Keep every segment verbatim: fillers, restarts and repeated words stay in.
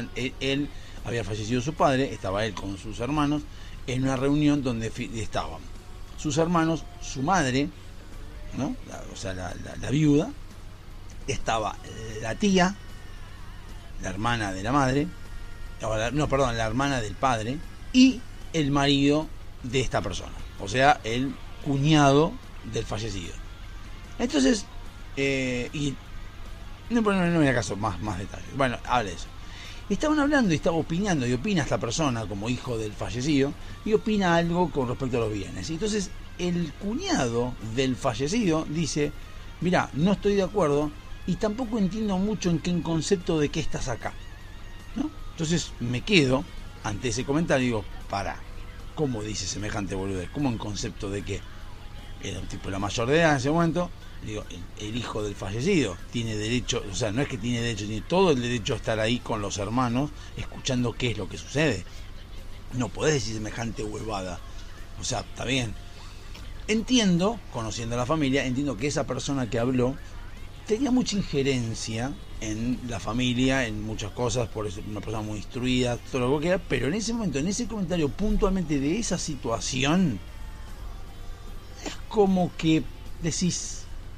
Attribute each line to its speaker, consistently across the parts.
Speaker 1: estaban, él, él había fallecido su padre, estaba él con sus hermanos en una reunión donde estaban sus hermanos, su madre, ¿no? La, o sea, la, la, la viuda, estaba la tía, la hermana de la madre, no, perdón, la hermana del padre y el marido de esta persona, o sea, el cuñado del fallecido. Entonces, eh, y no, no, no me da caso más, más detalles. Bueno, habla de eso. Estaban hablando y estaba opinando, y opina esta persona como hijo del fallecido, y opina algo con respecto a los bienes. Y entonces el cuñado del fallecido dice, mira, no estoy de acuerdo y tampoco entiendo mucho en qué concepto de qué estás acá, ¿no? Entonces me quedo ante ese comentario y digo, para, ¿cómo dice semejante boludez? ¿Cómo en concepto de qué? Era un tipo de la mayor de edad en ese momento. Digo, el, el hijo del fallecido tiene derecho, o sea, no es que tiene derecho, tiene todo el derecho a estar ahí con los hermanos, escuchando qué es lo que sucede. No podés decir semejante huevada. O sea, está bien. Entiendo, conociendo a la familia, entiendo que esa persona que habló tenía mucha injerencia en la familia, en muchas cosas, por eso una persona muy instruida, todo lo que era, pero en ese momento, en ese comentario puntualmente de esa situación, es como que decís,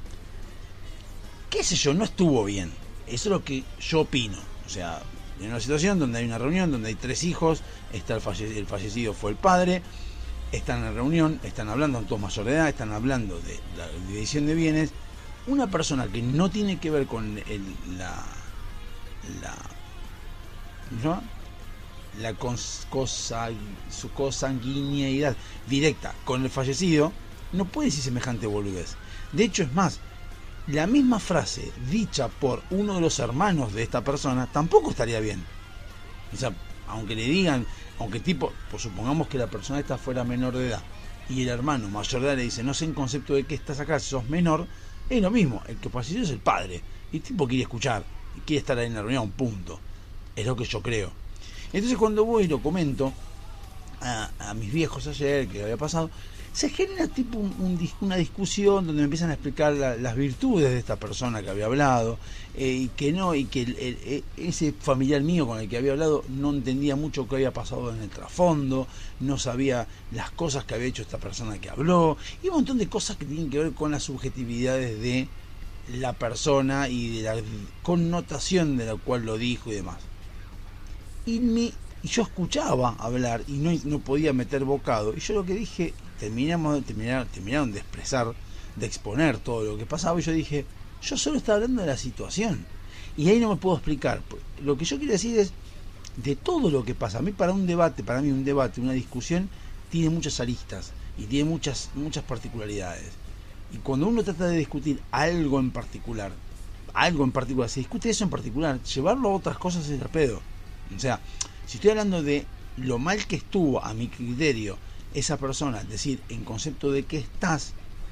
Speaker 1: qué sé yo, no estuvo bien. Eso es lo que yo opino. O sea, en una situación donde hay una reunión, donde hay tres hijos, está el fallecido, el fallecido fue el padre, están en la reunión, están hablando, en todos mayor de edad, están hablando de la división de bienes. Una persona que no tiene que ver con el, la la ¿no? la cons, cosa, su consanguineidad directa con el fallecido, no puede decir semejante boludez. De hecho, es más, la misma frase dicha por uno de los hermanos de esta persona tampoco estaría bien. O sea, aunque le digan, aunque tipo, pues supongamos que la persona esta fuera menor de edad y el hermano mayor de edad le dice, no sé en concepto de qué estás acá, si sos menor, es lo mismo, el que falleció es el padre y el tipo quiere escuchar, quiere estar ahí en la reunión, punto. Es lo que yo creo. Entonces cuando voy y lo comento a, a mis viejos ayer que había pasado, se genera tipo un, un, una discusión donde me empiezan a explicar la, las virtudes de esta persona que había hablado, eh, y que no, y que el, el, ese familiar mío con el que había hablado no entendía mucho qué había pasado en el trasfondo, no sabía las cosas que había hecho esta persona que habló, y un montón de cosas que tienen que ver con las subjetividades de la persona y de la connotación de la cual lo dijo y demás. Y, mi, y yo escuchaba hablar y no, no podía meter bocado, y yo lo que dije, terminamos terminaron, terminaron de expresar, de exponer todo lo que pasaba, y yo dije, yo solo estaba hablando de la situación y ahí no me puedo explicar. Lo que yo quiero decir es, de todo lo que pasa, a mí para un debate, para mí un debate, una discusión tiene muchas aristas y tiene muchas, muchas particularidades, y cuando uno trata de discutir algo en particular, algo en particular, se discute eso en particular, llevarlo a otras cosas es el pedo. O sea, si estoy hablando de lo mal que estuvo a mi criterio esa persona, es decir, en concepto de que estás,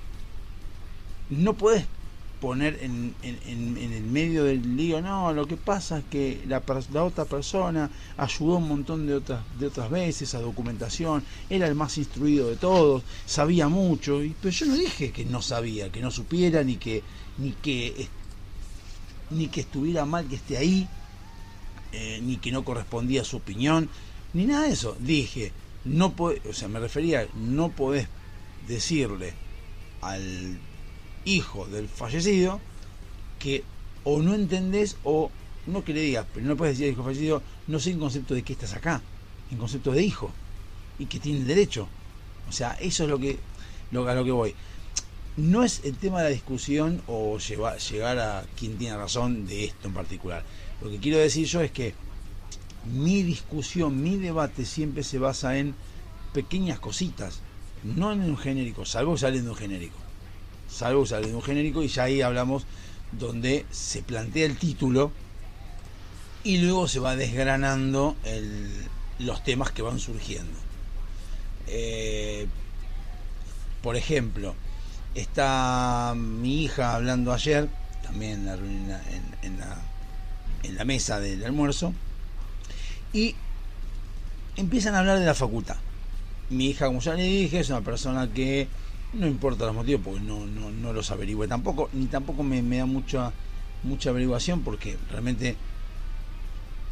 Speaker 1: no puedes poner en, en, en el medio del lío, no, lo que pasa es que la, la otra persona ayudó un montón de otras de otras veces a documentación, era el más instruido de todos, sabía mucho, y, pero yo no dije que no sabía, que no supiera, ni que ni que ni que estuviera mal que esté ahí, eh, ni que no correspondía a su opinión, ni nada de eso. Dije, no podés, o sea, me refería, no podés decirle al hijo del fallecido que o no entendés, o no que le digas, pero no puedes decir al hijo fallecido, no sé en concepto de que estás acá, en concepto de hijo, y que tiene derecho. O sea, eso es lo que lo, a lo que voy. No es el tema de la discusión o llevar, llegar a quien tiene razón de esto en particular. Lo que quiero decir yo es que mi discusión, mi debate siempre se basa en pequeñas cositas, no en un genérico, salvo que salen de un genérico. Salvo que salen de un genérico, y ya ahí hablamos donde se plantea el título y luego se va desgranando el, los temas que van surgiendo. Eh, por ejemplo, está mi hija hablando ayer, también en la, en, en la, en la mesa del almuerzo, y empiezan a hablar de la facultad. Mi hija, como ya le dije, es una persona que no importa los motivos, porque no, no, no los averigüe tampoco, ni tampoco me, me da mucha mucha averiguación, porque realmente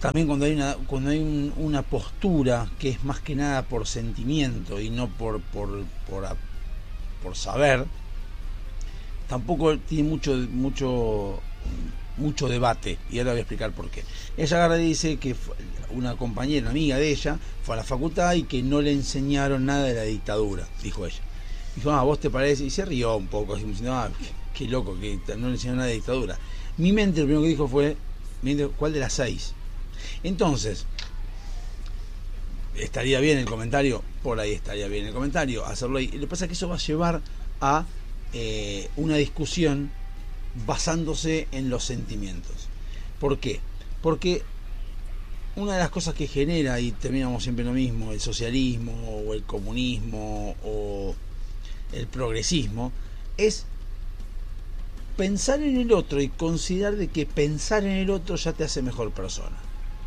Speaker 1: también cuando hay una cuando hay un, una postura que es más que nada por sentimiento y no por por por, por saber, tampoco tiene mucho mucho mucho debate, y ahora voy a explicar por qué. Ella agarra y dice que una compañera, una amiga de ella, fue a la facultad y que no le enseñaron nada de la dictadura, dijo ella. Dijo, ah, ¿vos te parece? Y se rió un poco, así diciendo, ah, qué, qué loco, que no le enseñaron nada de dictadura. Mi mente lo primero que dijo fue, ¿cuál de las seis? Entonces, ¿estaría bien el comentario? Por ahí estaría bien el comentario, hacerlo ahí. Lo que pasa es que eso va a llevar a eh, una discusión basándose en los sentimientos. ¿Por qué? Porque una de las cosas que genera, y terminamos siempre lo mismo, el socialismo o el comunismo o el progresismo, es pensar en el otro y considerar de que pensar en el otro ya te hace mejor persona.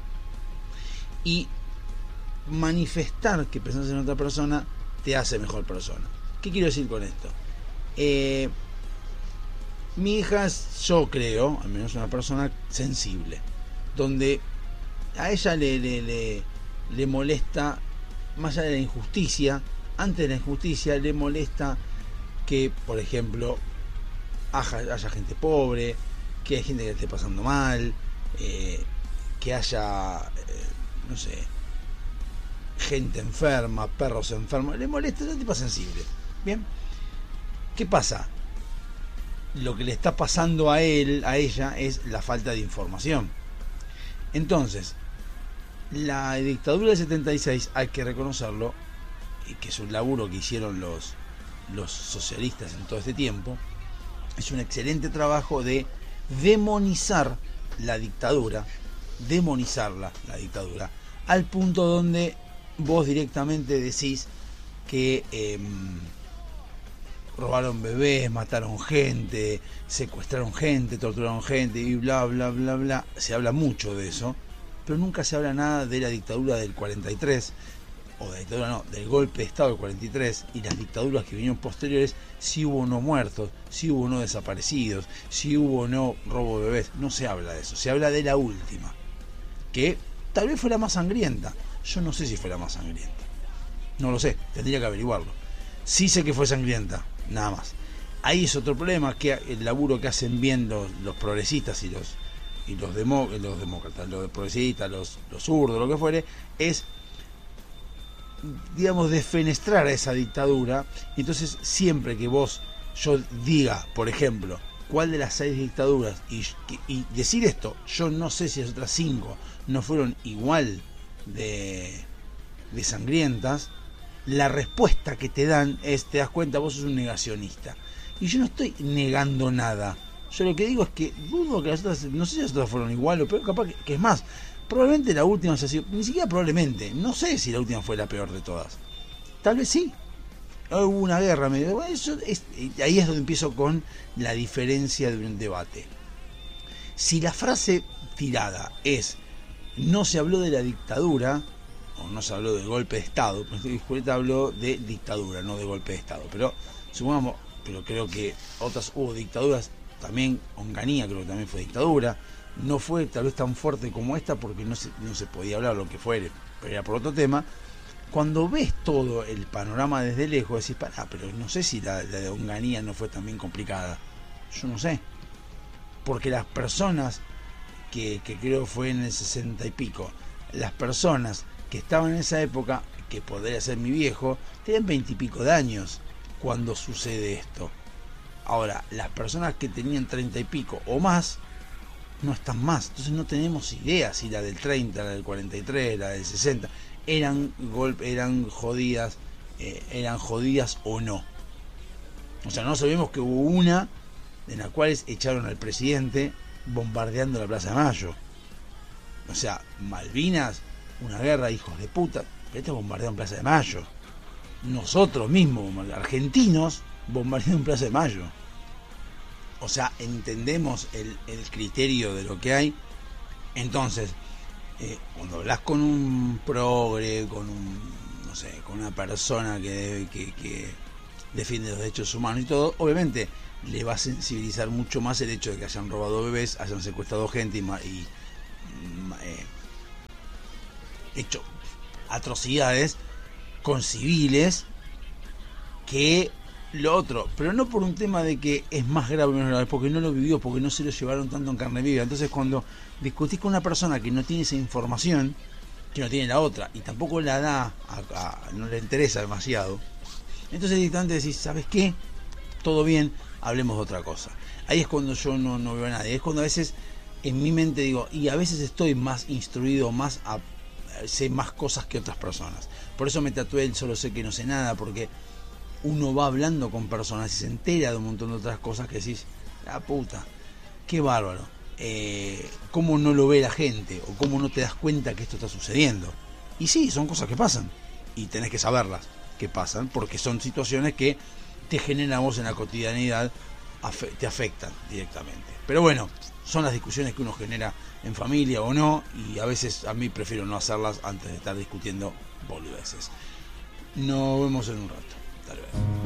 Speaker 1: Y manifestar que pensás en otra persona te hace mejor persona. ¿Qué quiero decir con esto? Eh, mi hija es, yo creo, al menos una persona sensible, donde a ella le, le, le, le molesta, más allá de la injusticia, antes de la injusticia le molesta que, por ejemplo, haya, haya gente pobre, que hay gente que esté pasando mal, eh, que haya, eh, no sé, gente enferma, perros enfermos, le molesta, es un tipo sensible. Bien, ¿qué pasa? Lo que le está pasando a él, a ella, es la falta de información. Entonces, la dictadura del setenta y seis, hay que reconocerlo, y que es un laburo que hicieron los, los socialistas en todo este tiempo, es un excelente trabajo de demonizar la dictadura, demonizarla, la dictadura, al punto donde vos directamente decís que eh, robaron bebés, mataron gente, secuestraron gente, torturaron gente y bla bla bla bla. Se habla mucho de eso, pero nunca se habla nada de la dictadura del cuarenta y tres, o de la dictadura no, del golpe de Estado del cuarenta y tres, y las dictaduras que vinieron posteriores, si hubo o no muertos, si hubo o no desaparecidos, si hubo o no robo de bebés. No se habla de eso, se habla de la última, que tal vez fue la más sangrienta. Yo no sé si fue la más sangrienta, no lo sé, tendría que averiguarlo. Sí sé que fue sangrienta, nada más. Ahí es otro problema, que el laburo que hacen bien los, los progresistas y los y los, demo, los demócratas, los progresistas, los, los zurdos, lo que fuere, es, digamos, defenestrar a esa dictadura. Entonces, siempre que vos, yo diga, por ejemplo, cuál de las seis dictaduras, y, y decir esto, yo no sé si las otras cinco no fueron igual de, de sangrientas, la respuesta que te dan es, te das cuenta, vos sos un negacionista. Y yo no estoy negando nada. Yo lo que digo es que dudo que las otras, no sé si las otras fueron igual o peor, capaz que, que es más, probablemente la última haya sido, ni siquiera probablemente, no sé si la última fue la peor de todas. Tal vez sí. Hubo una guerra, me digo, eso es, ahí es donde empiezo con la diferencia de un debate. Si la frase tirada es, no se habló de la dictadura, o no se habló del golpe de Estado, porque Julieta habló de dictadura, no de golpe de Estado, pero supongamos, pero creo que otras hubo dictaduras, también Onganía creo que también fue dictadura, no fue tal vez tan fuerte como esta porque no se, no se podía hablar lo que fuere, pero era por otro tema. Cuando ves todo el panorama desde lejos decís, pará, pero no sé si la, la de Onganía no fue también complicada, yo no sé, porque las personas que, que creo fue en el sesenta y pico, las personas que estaban en esa época, que podría ser mi viejo, tenían veintipico de años cuando sucede esto. Ahora, las personas que tenían treinta y pico o más, no están más. Entonces no tenemos idea si la del treinta, la del cuarenta y tres, la del sesenta, eran golpe, eran jodidas, eh, eran jodidas o no. O sea, no sabemos que hubo una en la cual echaron al presidente bombardeando la Plaza de Mayo. O sea, Malvinas, una guerra, hijos de puta, pero este bombardeó en Plaza de Mayo. Nosotros mismos, argentinos, bombardearon en Plaza de Mayo. O sea, entendemos el, el criterio de lo que hay. Entonces, eh, cuando hablas con un progre, con un, no sé, con una persona que, que, que defiende los derechos humanos y todo, obviamente le va a sensibilizar mucho más el hecho de que hayan robado bebés, hayan secuestrado gente y, y eh, hecho atrocidades con civiles que lo otro, pero no por un tema de que es más grave o menos grave, porque no lo vivió, porque no se lo llevaron tanto en carne viva. Entonces cuando discutís con una persona que no tiene esa información, que no tiene la otra, y tampoco la da, a, a, no le interesa demasiado, entonces directamente decís, ¿sabes qué? Todo bien, hablemos de otra cosa. Ahí es cuando yo no, no veo a nadie, es cuando a veces en mi mente digo, y a veces estoy más instruido, más a, sé más cosas que otras personas. Por eso me tatué el solo sé que no sé nada, porque uno va hablando con personas y se entera de un montón de otras cosas que decís, la puta, qué bárbaro. Eh, ¿Cómo no lo ve la gente? ¿O cómo no te das cuenta que esto está sucediendo? Y sí, son cosas que pasan. Y tenés que saberlas que pasan, porque son situaciones que te generan a vos en la cotidianidad, afe- te afectan directamente. Pero bueno, son las discusiones que uno genera en familia o no, y a veces a mí prefiero no hacerlas antes de estar discutiendo boludeces. Nos vemos en un rato. Tal vez.